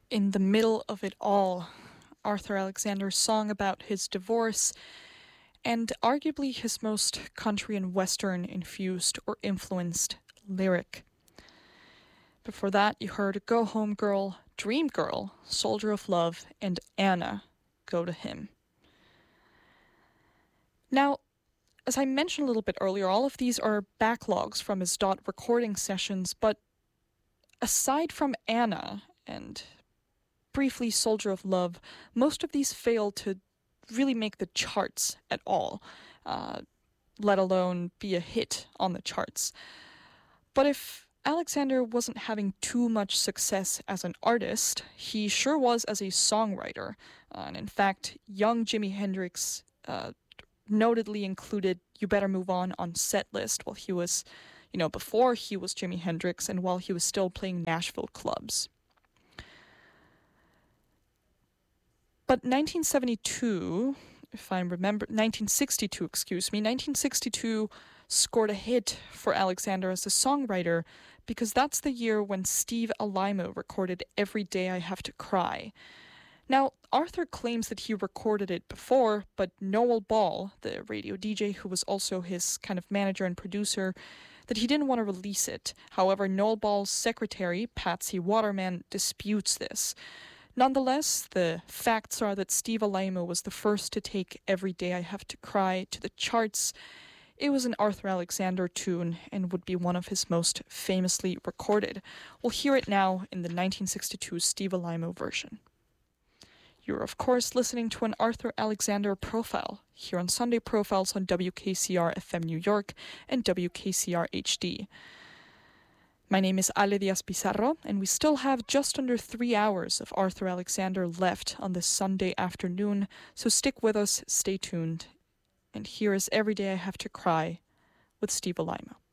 In the middle of it all, Arthur Alexander's song about his divorce, and arguably his most country and western infused or influenced lyric. Before that, you heard Go Home Girl, Dream Girl, Soldier of Love, and Anna, Go to Him. Now, as I mentioned a little bit earlier, all of these are backlogs from his dot recording sessions, but aside from Anna and briefly Soldier of Love, most of these fail to really make the charts at all, let alone be a hit on the charts. But if Alexander wasn't having too much success as an artist, he sure was as a songwriter. And in fact, young Jimi Hendrix notedly included You Better Move On set list while he was, before he was Jimi Hendrix and while he was still playing Nashville clubs. But 1962 scored a hit for Alexander as a songwriter because that's the year when Steve Alaimo recorded Every Day I Have to Cry. Now, Arthur claims that he recorded it before, but Noel Ball, the radio DJ who was also his kind of manager and producer, that he didn't want to release it. However, Noel Ball's secretary, Patsy Waterman, disputes this. Nonetheless, the facts are that Steve Alaimo was the first to take Every Day I Have to Cry to the charts. It was an Arthur Alexander tune and would be one of his most famously recorded. We'll hear it now in the 1962 Steve Alaimo version. You're, of course, listening to an Arthur Alexander profile here on Sunday Profiles on WKCR FM New York and WKCR HD. My name is Ale Diaz Pizarro, and we still have just under 3 hours of Arthur Alexander left on this Sunday afternoon, so stick with us, stay tuned. And here is Every Day I Have to Cry with Steve Alaimo.